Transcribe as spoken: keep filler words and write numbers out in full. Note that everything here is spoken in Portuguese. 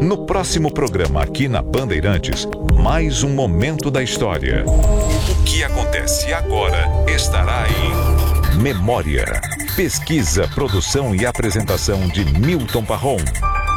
No próximo programa aqui na Bandeirantes, mais um momento da história. O que acontece agora estará em Memória. Pesquisa, produção e apresentação de Milton Parron.